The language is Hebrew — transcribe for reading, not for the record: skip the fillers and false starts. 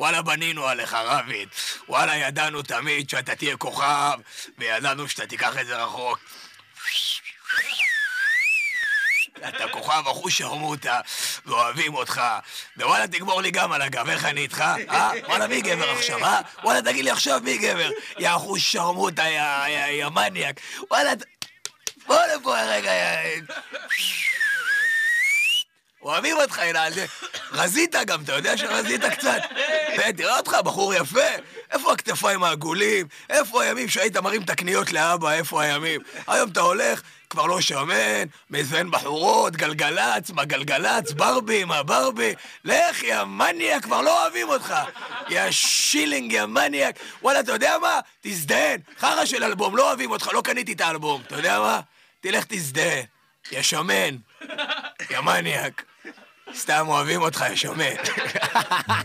וואלה, בנינו עליך, רביד. וואלה, ידענו תמיד שאתה תהיה כוכב, וידענו שאתה תיקח את זה רחוק. אתה כוכב, אחוז שרמוטה, ואוהבים אותך. ווואלה, תגמור לי גם על הגב, איך אני איתך? וואלה, מי גבר עכשיו, וואלה, תגיד לי עכשיו מי גבר? יא אחוז שרמוטה, יא מניאק. וואלה, בוא לפה רגע, אוהבים אותך, הנה, רזית גם, אתה יודע שרזית קצת? תראה אותך, בחור יפה. איפה הכתפיים העגולים? איפה הימים שהיית מרים את הקניות לאבא? איפה הימים? היום אתה הולך, כבר לא שמן, מזוון בחורות, גלגלץ, מה גלגלץ, ברבי, מה ברבי? לך, יא מניאק, כבר לא אוהבים אותך. יא שילינג, יא מניאק. וואלה, אתה יודע מה? תזדהן. חרא של אלבום, לא אוהבים אותך, לא קניתי את האלבום. אתה יודע מה? תלך תזדהן. יא שמן. יא מניאק. סתם אוהבים אותך, יא שמן.